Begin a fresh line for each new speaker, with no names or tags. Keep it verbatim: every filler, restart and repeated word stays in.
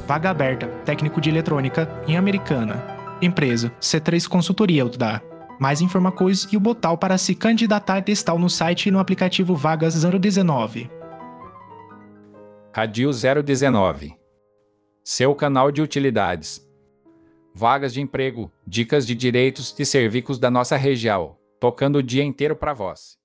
Vaga aberta, técnico de eletrônica, em Americana. Empresa, C três Consultoria Utdar. Mais informações e o botão para se candidatar está no site e no aplicativo Vagas zero dezenove.
Radio zero dezenove. Seu canal de utilidades. Vagas de emprego, dicas de direitos e serviços da nossa região, tocando o dia inteiro para vós.